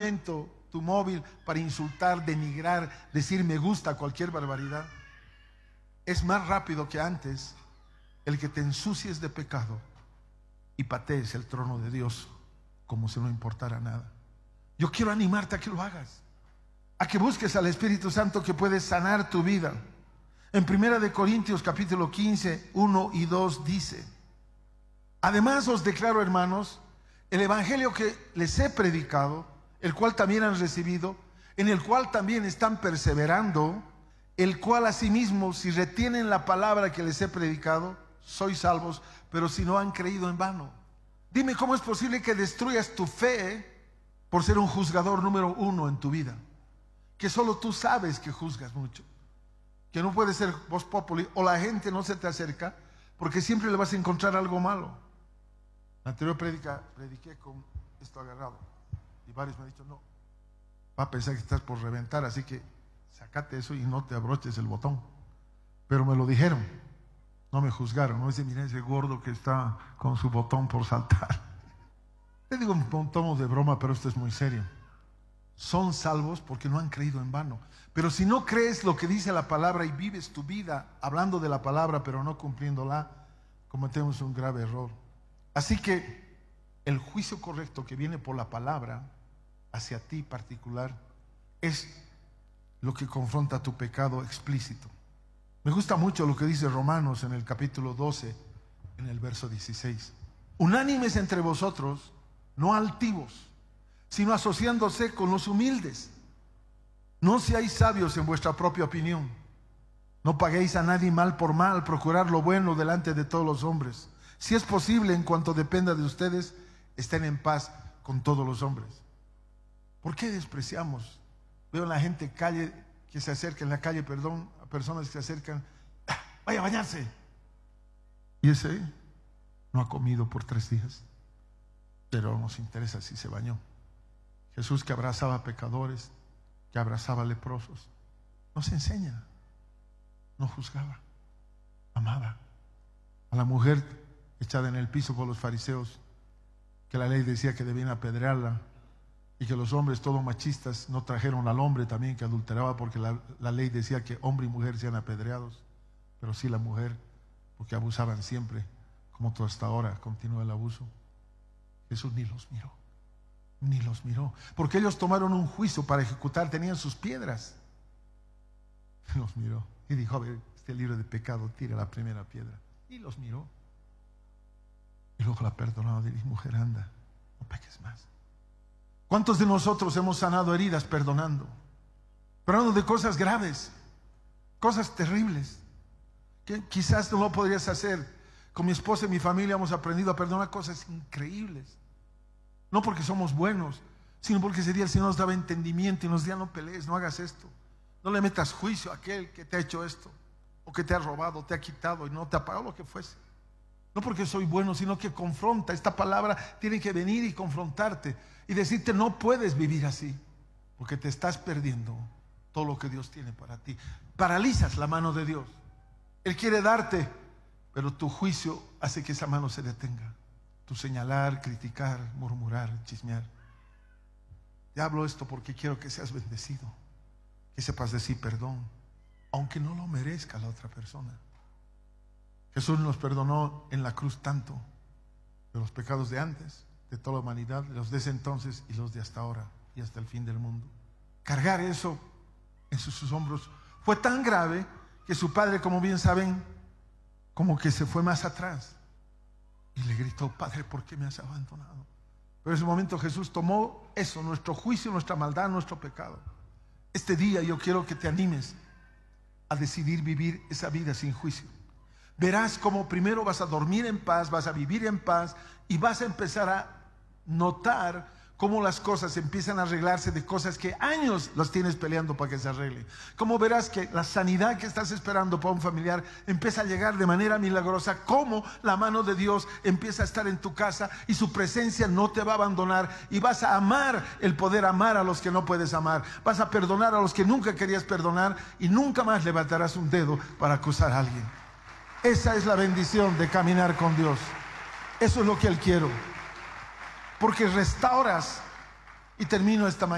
momento tu móvil para insultar, denigrar, decir me gusta, cualquier barbaridad. Es más rápido que antes el que te ensucies de pecado y patees el trono de Dios como si no importara nada. Yo quiero animarte a que lo hagas, a que busques al Espíritu Santo que puede sanar tu vida. En 1 Corintios capítulo 15, 1 y 2 dice: además os declaro, hermanos, el evangelio que les he predicado, el cual también han recibido, en el cual también están perseverando, el cual asimismo, si retienen la palabra que les he predicado, sois salvos, pero si no, han creído en vano. Dime, ¿cómo es posible que destruyas tu fe por ser un juzgador número uno en tu vida? Que solo tú sabes que juzgas mucho, que no puedes ser voz populi, o la gente no se te acerca porque siempre le vas a encontrar algo malo. La anterior prediqué con esto agarrado y varios me han dicho: no, va a pensar que estás por reventar, así que sácate eso y no te abroches el botón. Pero me lo dijeron, no me juzgaron. No dice: mira ese gordo que está con su botón por saltar. Le digo un tono de broma, pero esto es muy serio. Son salvos porque no han creído en vano. Pero si no crees lo que dice la palabra y vives tu vida hablando de la palabra pero no cumpliéndola, cometemos un grave error. Así que el juicio correcto que viene por la palabra hacia ti particular es lo que confronta tu pecado explícito. Me gusta mucho lo que dice Romanos en el capítulo 12, en el verso 16. Unánimes entre vosotros, no altivos, sino asociándose con los humildes. No seáis sabios en vuestra propia opinión. No paguéis a nadie mal por mal, procurad lo bueno delante de todos los hombres. Si es posible, en cuanto dependa de ustedes, estén en paz con todos los hombres. ¿Por qué despreciamos? Veo en la gente que se acerca, en la calle, a personas que se acercan: vaya a bañarse. Y ese no ha comido por 3 días, pero no nos interesa si se bañó. Jesús, que abrazaba a pecadores, que abrazaba a leprosos, nos enseña, no juzgaba, amaba. A la mujer echada en el piso por los fariseos, que la ley decía que debían apedrearla, y que los hombres todos machistas no trajeron al hombre también que adulteraba, porque la ley decía que hombre y mujer sean apedreados, pero sí la mujer, porque abusaban siempre, como todo hasta ahora continúa el abuso. Jesús ni los miró, porque ellos tomaron un juicio para ejecutar, tenían sus piedras. Los miró y dijo: a ver, este libro de pecado, tira la primera piedra. Y los miró. Y luego la perdonó. Y dijo: mujer, anda, no peques más. ¿Cuántos de nosotros hemos sanado heridas perdonando de cosas graves, cosas terribles, que quizás no lo podrías hacer? Con mi esposa y mi familia hemos aprendido a perdonar cosas increíbles. No porque somos buenos, sino porque ese día el Señor nos daba entendimiento y nos decía: no pelees, no hagas esto, no le metas juicio a aquel que te ha hecho esto, o que te ha robado, te ha quitado y no te ha pagado, lo que fuese. No porque soy bueno, sino que confronta. Esta palabra tiene que venir y confrontarte y decirte: no puedes vivir así, porque te estás perdiendo todo lo que Dios tiene para ti. Paralizas la mano de Dios. Él quiere darte, pero tu juicio hace que esa mano se detenga. Tu señalar, criticar, murmurar, chismear. Te hablo esto porque quiero que seas bendecido, que sepas decir perdón, aunque no lo merezca la otra persona. Jesús nos perdonó en la cruz tanto de los pecados de antes, de toda la humanidad, los de ese entonces y los de hasta ahora y hasta el fin del mundo. Cargar eso en sus hombros fue tan grave que su padre, como bien saben, como que se fue más atrás y le gritó: Padre, ¿por qué me has abandonado? Pero en ese momento Jesús tomó eso, nuestro juicio, nuestra maldad, nuestro pecado. Este día yo quiero que te animes a decidir vivir esa vida sin juicio. Verás cómo primero vas a dormir en paz, vas a vivir en paz y vas a empezar a notar cómo las cosas empiezan a arreglarse de cosas que años las tienes peleando para que se arreglen. Cómo verás que la sanidad que estás esperando para un familiar empieza a llegar de manera milagrosa. Cómo la mano de Dios empieza a estar en tu casa y su presencia no te va a abandonar. Y vas a amar el poder amar a los que no puedes amar. Vas a perdonar a los que nunca querías perdonar y nunca más levantarás un dedo para acusar a alguien. Esa es la bendición de caminar con Dios. Eso es lo que Él quiere. Porque restauras, y termino esta mañana.